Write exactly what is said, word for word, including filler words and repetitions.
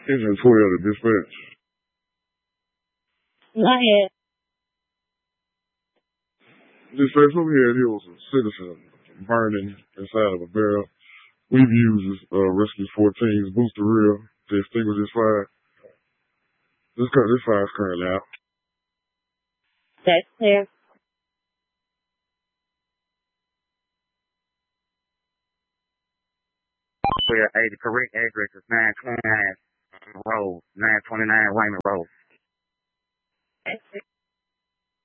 Engine twelve to dispatch. Not yet. Dispatch, what we had here was a citizen burning inside of a barrel. We've used uh, Rescue fourteen's booster reel to extinguish this fire. This, this fire is currently out. That's clear. Clear. Hey, the correct address is nine twenty-nine Road, nine twenty-nine Raymond Road. That's clear.